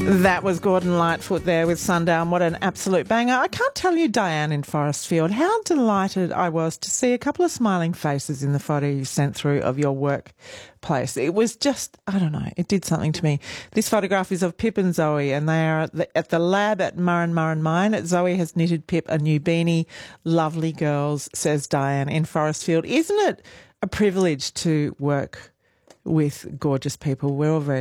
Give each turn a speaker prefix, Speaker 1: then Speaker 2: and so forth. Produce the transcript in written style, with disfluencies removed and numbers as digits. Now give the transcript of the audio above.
Speaker 1: That was Gordon Lightfoot there with Sundown. What an absolute banger. I can't tell you, Diane in Forestfield, how delighted I was to see a couple of smiling faces in the photo you sent through of your workplace. It was just, I don't know, it did something to me. This photograph is of Pip and Zoe, and they are at the lab at Murrin Mine. Zoe has knitted Pip a new beanie. Lovely girls, says Diane in Forestfield. Isn't it a privilege to work with gorgeous people? We're all very